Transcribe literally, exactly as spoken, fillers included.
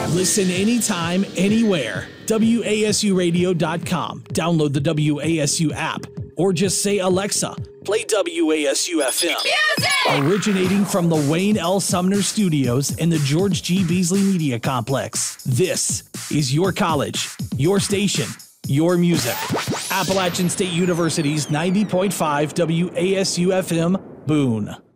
Listen anytime, anywhere. W A S U radio dot com. Download the W A S U app. Or just say, Alexa, play W A S U F M. Music! Originating from the Wayne L. Sumner Studios in the George G. Beasley Media Complex. This is your college, your station, your music. Appalachian State University's ninety point five W A S U F M, Boone.